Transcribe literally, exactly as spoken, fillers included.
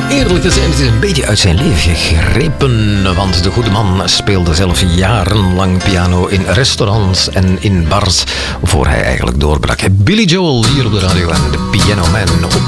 Eerlijk gezegd, het is een beetje uit zijn leven gegrepen, want de goede man speelde zelf jarenlang piano in restaurants en in bars, voor hij eigenlijk doorbrak. Billy Joel hier op de radio en de Piano Man op